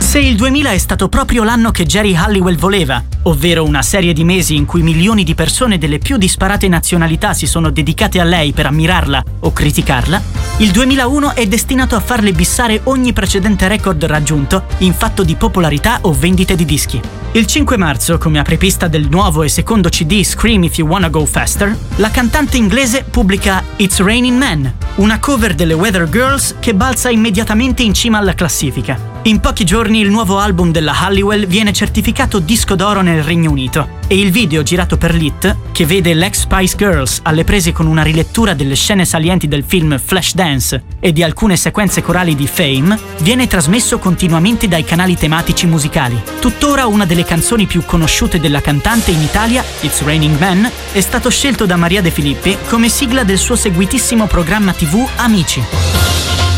Se il 2000 è stato proprio l'anno che Geri Halliwell voleva, ovvero una serie di mesi in cui milioni di persone delle più disparate nazionalità si sono dedicate a lei per ammirarla o criticarla, il 2001 è destinato a farle bissare ogni precedente record raggiunto in fatto di popolarità o vendite di dischi. Il 5 marzo, come apripista del nuovo e secondo CD Scream If You Wanna Go Faster, la cantante inglese pubblica It's Raining Men, una cover delle Weather Girls che balza immediatamente in cima alla classifica. In pochi giorni il nuovo album della Halliwell viene certificato disco d'oro nel Regno Unito e il video girato per Lit, che vede l'ex Spice Girls alle prese con una rilettura delle scene salienti del film Flashdance e di alcune sequenze corali di Fame, viene trasmesso continuamente dai canali tematici musicali. Tuttora una delle canzoni più conosciute della cantante in Italia, It's Raining Men, è stato scelto da Maria De Filippi come sigla del suo seguitissimo programma TV Amici.